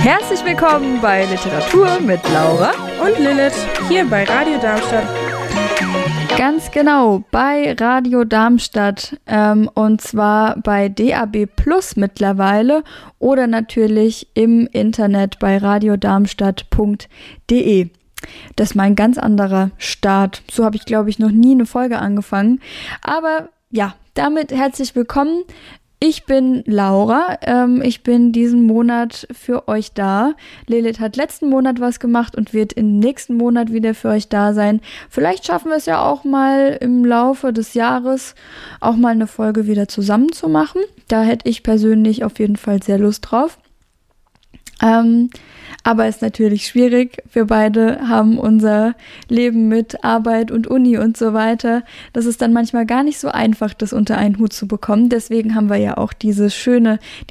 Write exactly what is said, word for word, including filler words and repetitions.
Herzlich willkommen bei Literatur mit Laura und Lilith hier bei Radio Darmstadt. Ganz genau, bei Radio Darmstadt ähm, und zwar bei D A B Plus mittlerweile oder natürlich im Internet bei radiodarmstadt punkt de. Das ist mal ein ganz anderer Start. So habe ich, glaube ich, noch nie eine Folge angefangen. Aber ja, damit herzlich willkommen. Ich bin Laura, ähm, ich bin diesen Monat für euch da. Lilith hat letzten Monat was gemacht und wird im nächsten Monat wieder für euch da sein. Vielleicht schaffen wir es ja auch mal im Laufe des Jahres auch mal eine Folge wieder zusammen zu machen. Da hätte ich persönlich auf jeden Fall sehr Lust drauf. Ähm, aber ist natürlich schwierig. Wir beide haben unser Leben mit Arbeit und Uni und so weiter. Das ist dann manchmal gar nicht so einfach, das unter einen Hut zu bekommen. Deswegen haben wir ja auch diese schöne